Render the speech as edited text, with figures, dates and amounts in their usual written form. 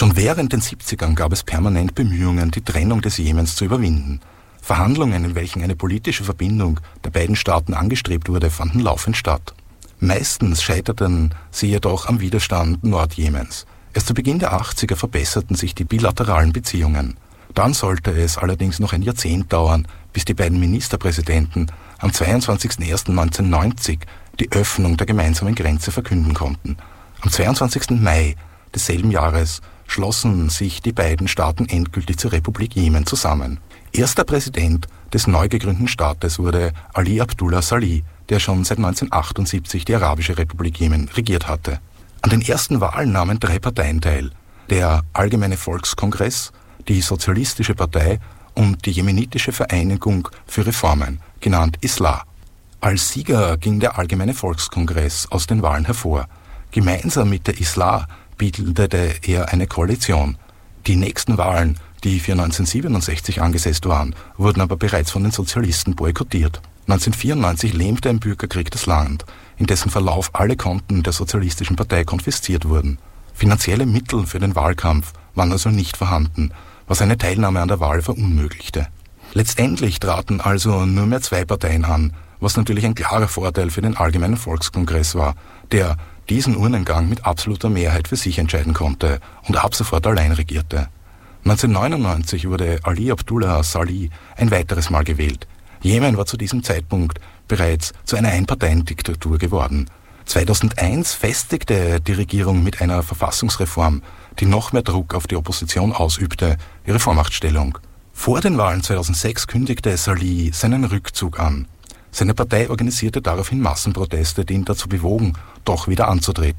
Schon während den 70ern gab es permanent Bemühungen, die Trennung des Jemens zu überwinden. Verhandlungen, in welchen eine politische Verbindung der beiden Staaten angestrebt wurde, fanden laufend statt. Meistens scheiterten sie jedoch am Widerstand Nordjemens. Erst zu Beginn der 80er verbesserten sich die bilateralen Beziehungen. Dann sollte es allerdings noch ein Jahrzehnt dauern, bis die beiden Ministerpräsidenten am 22.01.1990 die Öffnung der gemeinsamen Grenze verkünden konnten. Am 22. Mai desselben Jahres schlossen sich die beiden Staaten endgültig zur Republik Jemen zusammen. Erster Präsident des neu gegründeten Staates wurde Ali Abdullah Salih, der schon seit 1978 die Arabische Republik Jemen regiert hatte. An den ersten Wahlen nahmen 3 Parteien teil: der Allgemeine Volkskongress, die Sozialistische Partei und die Jemenitische Vereinigung für Reformen, genannt Islah. Als Sieger ging der Allgemeine Volkskongress aus den Wahlen hervor. Gemeinsam mit der Islah bildete er eine Koalition. Die nächsten Wahlen, die für 1967 angesetzt waren, wurden aber bereits von den Sozialisten boykottiert. 1994 lähmte ein Bürgerkrieg das Land, in dessen Verlauf alle Konten der Sozialistischen Partei konfisziert wurden. Finanzielle Mittel für den Wahlkampf waren also nicht vorhanden, was eine Teilnahme an der Wahl verunmöglichte. Letztendlich traten also nur mehr 2 Parteien an, was natürlich ein klarer Vorteil für den Allgemeinen Volkskongress war, der diesen Urnengang mit absoluter Mehrheit für sich entscheiden konnte und ab sofort allein regierte. 1999 wurde Ali Abdullah Salih ein weiteres Mal gewählt. Jemen war zu diesem Zeitpunkt bereits zu einer Einparteiendiktatur geworden. 2001 festigte die Regierung mit einer Verfassungsreform, die noch mehr Druck auf die Opposition ausübte, ihre Vormachtstellung. Vor den Wahlen 2006 kündigte Salih seinen Rückzug an. Seine Partei organisierte daraufhin Massenproteste, die ihn dazu bewogen, doch wieder anzutreten.